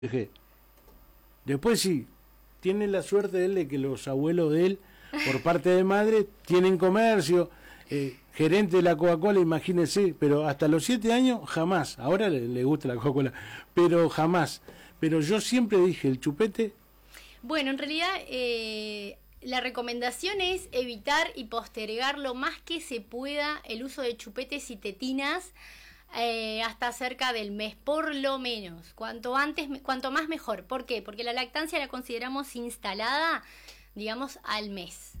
Después sí, tiene la suerte él de que los abuelos de él, por parte de madre, tienen comercio, gerente de la Coca-Cola, imagínense, pero hasta los 7 años jamás, ahora le gusta la Coca-Cola, pero jamás. Pero yo siempre dije, el chupete... Bueno, en realidad la recomendación es evitar y postergar lo más que se pueda el uso de chupetes y tetinas hasta cerca del mes, por lo menos. Cuanto antes, cuanto más mejor. ¿Por qué? Porque la lactancia la consideramos instalada, digamos, al mes.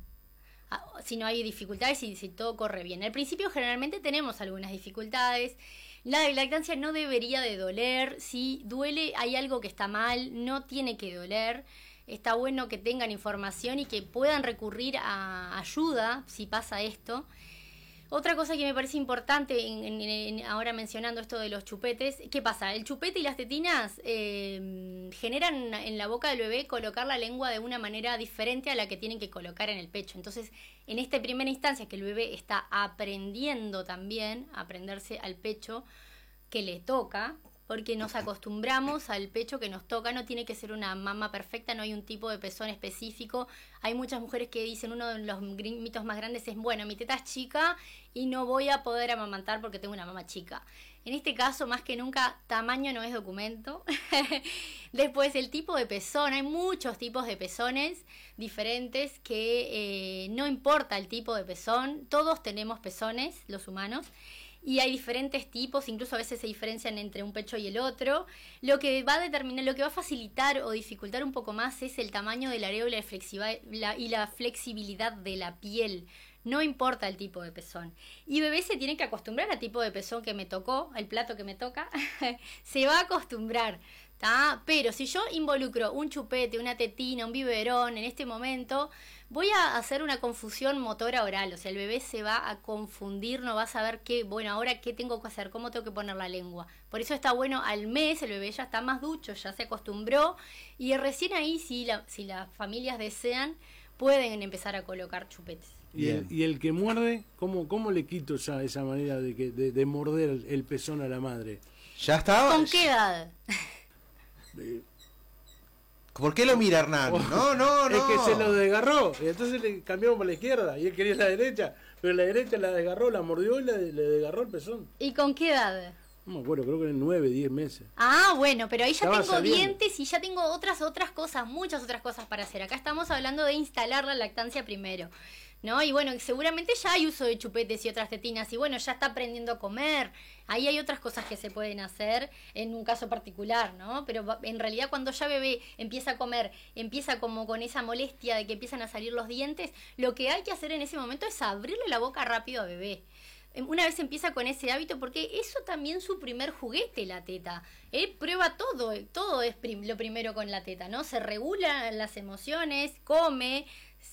Si no hay dificultades y si todo corre bien. Al principio generalmente tenemos algunas dificultades. La lactancia no debería de doler. Si duele, hay algo que está mal, no tiene que doler. Está bueno que tengan información y que puedan recurrir a ayuda si pasa esto. Otra cosa que me parece importante, ahora mencionando esto de los chupetes, ¿qué pasa? El chupete y las tetinas generan en la boca del bebé colocar la lengua de una manera diferente a la que tienen que colocar en el pecho. Entonces, en esta primera instancia que el bebé está aprendiendo también, a aprenderse al pecho que le toca, porque nos acostumbramos al pecho que nos toca, no tiene que ser una mama perfecta, no hay un tipo de pezón específico. Hay muchas mujeres que dicen, uno de los mitos más grandes es, bueno, mi teta es chica y no voy a poder amamantar porque tengo una mama chica. En este caso, más que nunca, tamaño no es documento. Después, el tipo de pezón, hay muchos tipos de pezones diferentes que no importa el tipo de pezón, todos tenemos pezones, los humanos, y hay diferentes tipos, incluso a veces se diferencian entre un pecho y el otro. Lo que va a determinar, lo que va a facilitar o dificultar un poco más es el tamaño del areola y la flexibilidad de la piel. No importa el tipo de pezón. Y bebé se tiene que acostumbrar al tipo de pezón que me tocó, al plato que me toca. Se va a acostumbrar, ¿tá? Pero si yo involucro un chupete, una tetina, un biberón en este momento, voy a hacer una confusión motora oral. O sea, el bebé se va a confundir, no va a saber ahora qué tengo que hacer, cómo tengo que poner la lengua. Por eso está bueno, al mes el bebé ya está más ducho, ya se acostumbró. Y recién ahí, si las familias desean, pueden empezar a colocar chupetes. Y el que muerde, ¿cómo le quito ya esa manera de morder el pezón a la madre? ¿Ya estaba? ¿Con qué edad? ¿Por qué lo mira Hernán? No. Es que se lo desgarró, y entonces le cambiamos para la izquierda, y él quería la derecha, pero la derecha la desgarró, la mordió y le desgarró el pezón. ¿Y con qué edad? No me acuerdo, creo que en 9, 10 meses. Ah, bueno, pero ahí ya Estaba tengo saliendo. dientes y ya tengo otras cosas, muchas otras cosas para hacer. Acá estamos hablando de instalar la lactancia primero, ¿no? Y bueno, seguramente ya hay uso de chupetes y otras tetinas y bueno, ya está aprendiendo a comer. Ahí hay otras cosas que se pueden hacer en un caso particular, ¿no? Pero en realidad cuando ya bebé empieza a comer, empieza como con esa molestia de que empiezan a salir los dientes, lo que hay que hacer en ese momento es abrirle la boca rápido a bebé. Una vez empieza con ese hábito, porque eso también es su primer juguete, la teta. Prueba todo es lo primero con la teta, ¿no? Se regulan las emociones, come,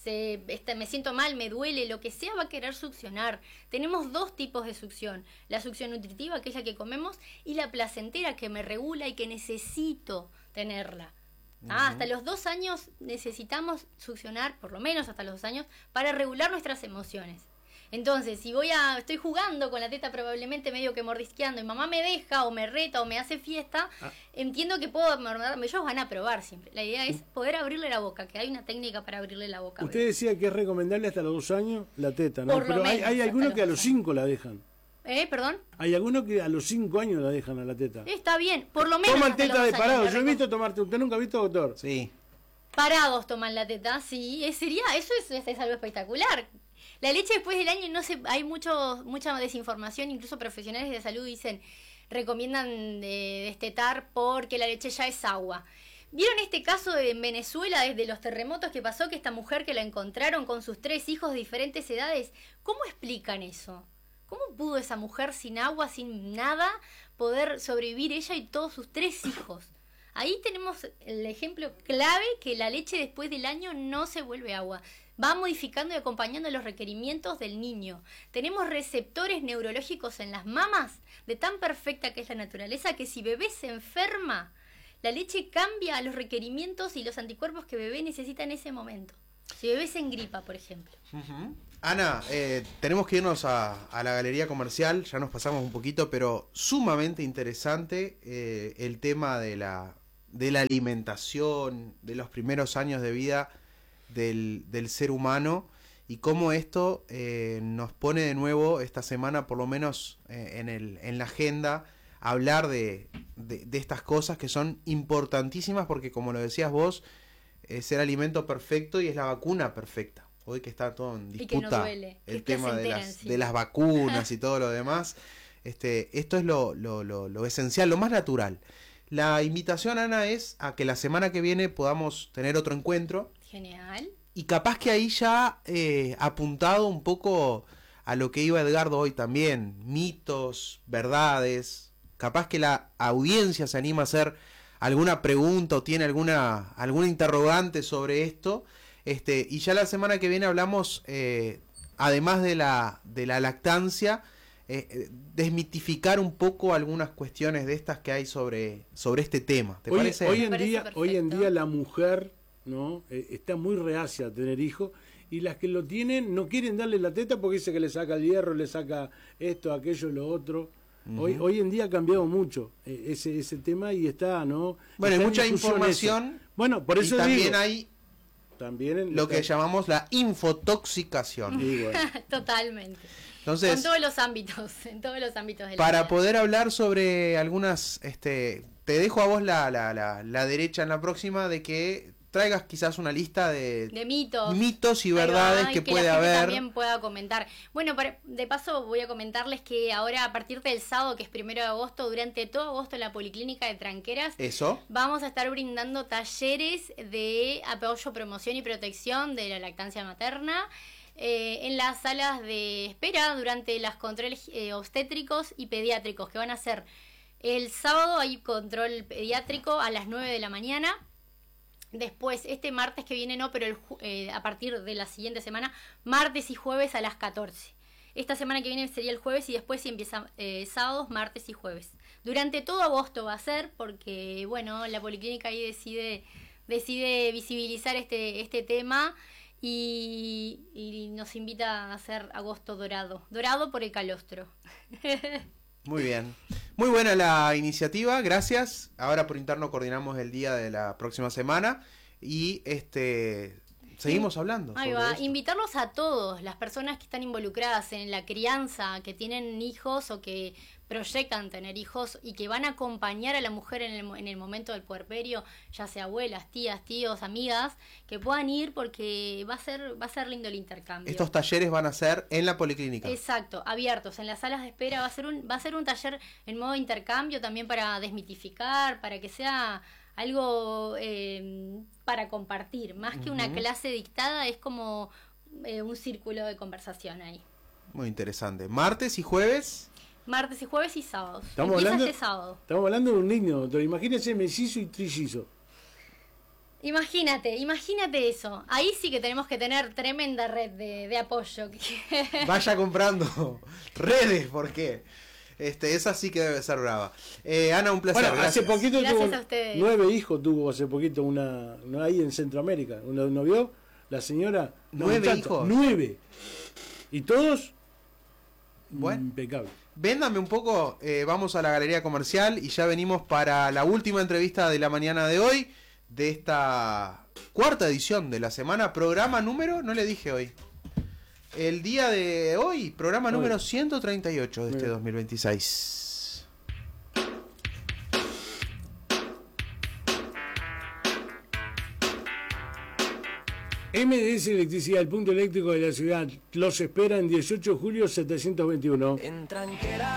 me siento mal, me duele, lo que sea va a querer succionar. Tenemos dos tipos de succión, la succión nutritiva, que es la que comemos, y la placentera, que me regula y que necesito tenerla. Hasta los 2 años necesitamos succionar, por lo menos hasta los 2 años, para regular nuestras emociones. Entonces, si estoy jugando con la teta probablemente medio que mordisqueando y mamá me deja o me reta o me hace fiesta, entiendo que puedo morderme. Ellos van a probar siempre. La idea es poder abrirle la boca, que hay una técnica para abrirle la boca. Usted decía que es recomendable hasta los 2 años la teta, ¿no? Por lo Pero menos hay algunos hasta que a los los 2 5 la dejan. ¿Perdón? Hay algunos que a los 5 años la dejan a la teta. Está bien, por lo menos. Toman hasta teta los de 2 parado. años, Yo he visto tomarte. ¿Usted nunca ha visto, doctor? Sí. Parados toman la teta, sí. Eso es algo espectacular. La leche después del año, no sé, hay mucha desinformación, incluso profesionales de salud recomiendan destetar porque la leche ya es agua. ¿Vieron este caso en Venezuela desde los terremotos que pasó, que esta mujer que la encontraron con sus 3 hijos de diferentes edades? ¿Cómo explican eso? ¿Cómo pudo esa mujer sin agua, sin nada, poder sobrevivir ella y todos sus 3 hijos? Ahí tenemos el ejemplo clave que la leche después del año no se vuelve agua. Va modificando y acompañando los requerimientos del niño. Tenemos receptores neurológicos en las mamas de tan perfecta que es la naturaleza que si bebé se enferma, la leche cambia los requerimientos y los anticuerpos que bebé necesita en ese momento. Si bebé se engripa, por ejemplo. Ana, tenemos que irnos a la galería comercial, ya nos pasamos un poquito, pero sumamente interesante el tema de la de la alimentación, de los primeros años de vida del ser humano, y cómo esto nos pone de nuevo esta semana, por lo menos en la agenda, a hablar de estas cosas que son importantísimas, porque como lo decías vos, es el alimento perfecto y es la vacuna perfecta. Hoy que está todo en disputa, el tema de las vacunas y todo lo demás, esto es lo esencial, lo más natural. La invitación, Ana, es a que la semana que viene podamos tener otro encuentro. Genial. Y capaz que ahí ya apuntado un poco a lo que iba Edgardo hoy también, mitos, verdades. Capaz que la audiencia se anima a hacer alguna pregunta o tiene alguna interrogante sobre esto. Y ya la semana que viene hablamos, además de la lactancia, desmitificar un poco algunas cuestiones de estas que hay sobre este tema. ¿Te parece? Hoy en día la mujer, ¿no? Está muy reacia a tener hijos, y las que lo tienen no quieren darle la teta porque dice que le saca el hierro, le saca esto, aquello, lo otro. Hoy en día ha cambiado mucho ese tema, y está, ¿no? Bueno, está hay mucha información. Bueno, por eso también digo, hay también lo que llamamos la infotoxicación. Sí, bueno. Totalmente. Entonces, en todos los ámbitos de la para vida. poder hablar sobre algunas, te dejo a vos la derecha en la próxima, de que traigas quizás una lista de mitos y verdades que puede la gente haber. También pueda comentar. Bueno, de paso voy a comentarles que ahora, a partir del sábado, que es 1 de agosto, durante todo agosto en la Policlínica de Tranqueras, vamos a estar brindando talleres de apoyo, promoción y protección de la lactancia materna en las salas de espera durante los controles obstétricos y pediátricos, que van a ser el sábado. Hay control pediátrico a las 9 de la mañana. Después, este martes que viene no, pero a partir de la siguiente semana, martes y jueves a las 14. Esta semana que viene sería el jueves, y después sí empieza sábados, martes y jueves. Durante todo agosto va a ser, porque bueno, la Policlínica ahí decide visibilizar este tema, y nos invita a hacer agosto dorado por el calostro. Muy bien. Muy buena la iniciativa, gracias. Ahora por interno coordinamos el día de la próxima semana y seguimos hablando. Ahí va, invitarlos a todos, las personas que están involucradas en la crianza, que tienen hijos o que proyectan tener hijos y que van a acompañar a la mujer en el momento del puerperio, ya sea abuelas, tías, tíos, amigas, que puedan ir, porque va a ser lindo el intercambio. Estos talleres van a ser en la Policlínica. Exacto, abiertos en las salas de espera. Va a ser un taller en modo intercambio, también para desmitificar, para que sea algo para compartir, más que una clase dictada. Es como un círculo de conversación ahí. Muy interesante. Martes y jueves Y sábados. Estamos hablando de un niño, doctor. Imagínese mellizo y trillizo. Imagínate eso. Ahí sí que tenemos que tener tremenda red de apoyo. Vaya comprando redes, porque esa sí que debe ser brava. Ana, un placer. Bueno, hace poquito gracias a ustedes. 9 hijos tuvo hace poquito ahí en Centroamérica. ¿No vio? La señora. 9 hijos. 9. Y todos impecable. Véndame un poco, vamos a la galería comercial y ya venimos para la última entrevista de la mañana de hoy, de esta cuarta edición de la semana, programa número, no le dije hoy, el día de hoy, programa número 138 de este 2026. MDS Electricidad, el punto eléctrico de la ciudad, los espera en 18 de julio 721. En Tranquera.